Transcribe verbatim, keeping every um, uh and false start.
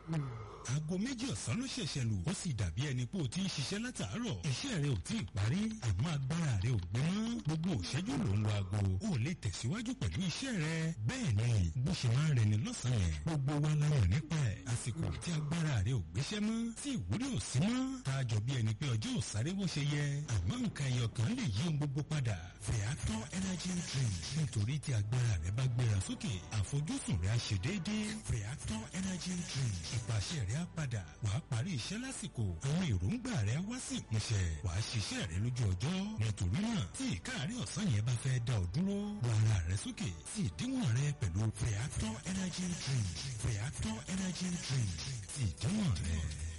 aago méjì ọ̀sán ló ṣẹ̀ṣẹ̀ lù ó sì dàbí ẹni pé o ti ń ṣiṣẹ́ látàárọ̀ iṣẹ́ rẹ ò tí ì parí àmọ́ agbára rẹ ò gbé mọ́ gbogbo òṣẹ́jú ló ń lo aago ó lè tẹ̀síwájú pẹ̀lú iṣẹ́ rẹ bẹ́ẹ̀ ni bó ṣe máa ń rẹni lọ́sàn-án yẹn gbogbo wa la mọ̀ nípa ẹ̀ àsìkò tí agbára rẹ ò gbéṣẹ́ mọ́ tí ìwúrí ò sí mọ́ tá a jọ bí ẹni pé ọjọ́ ò sáré bó ṣe yẹ àmọ́ nǹkan ẹyọ kan lè yí ohun gbogbo padà Feather energy drink nítorí tí agbára rẹ bá gbéra sókè àfojúsùn rẹ á ṣe déédéé Feather energy drink ìpàṣẹ rẹ á padà wàá parí iṣẹ́ lásìkò àwọn èròǹgbà rẹ wá sí ìmúṣẹ wàá ṣiṣẹ́ rẹ lójú ọjọ́ nítorí náà tí ìkáàrí ọ̀sán yẹn bá fẹ́ dá ọ dúró wà ara rẹ sókè sí ìdíwọ̀n rẹ pẹ̀lú Feather energy drink Feather energy drink sí ìdíwọ̀n rẹ.